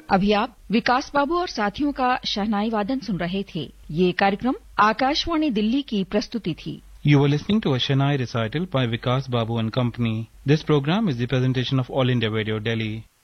अभी आप विकास बाबू और साथियों का शहनाई वादन सुन रहे थे। ये कार्यक्रम आकाशवाणी दिल्ली की प्रस्तुति थी। You were listening to a Shehnai recital by Vikas Babu and Company. This program is the presentation of All India Radio, Delhi.